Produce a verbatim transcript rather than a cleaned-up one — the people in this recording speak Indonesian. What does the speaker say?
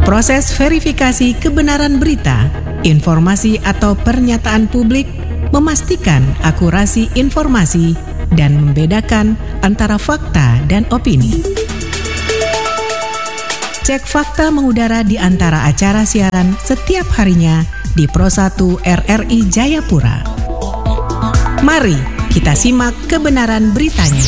Proses verifikasi kebenaran berita, informasi atau pernyataan publik, memastikan akurasi informasi dan membedakan antara fakta dan opini. Cek fakta mengudara di antara acara siaran setiap harinya di Pro satu R R I Jayapura. Mari kita simak kebenaran beritanya.